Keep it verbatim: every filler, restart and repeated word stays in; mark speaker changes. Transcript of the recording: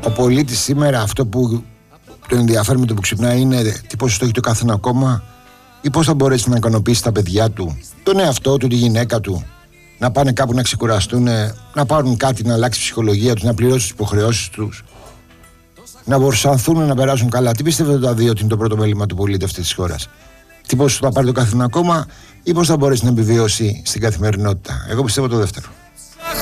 Speaker 1: ο πολίτης σήμερα αυτό που τον ενδιαφέρει με το που ξυπνάει είναι τι ποσοστό έχει το καθένα κόμμα ή πώς θα μπορέσει να ικανοποιήσει τα παιδιά του, τον εαυτό του, τη γυναίκα του, να πάνε κάπου να ξεκουραστούν, να πάρουν κάτι, να αλλάξει η ψυχολογία τους, να πληρώσουν τις υποχρεώσεις τους, να μπορσανθούν να περάσουν καλά. Τι πιστεύετε τα δύο ότι είναι το πρώτο μέλημα του πολίτη αυτής της χώρας? Τι ποσοστό θα πάρει το καθένα κόμμα ή πώς θα μπορέσει να επιβιώσει στην καθημερινότητα? Εγώ πιστεύω το δεύτερο.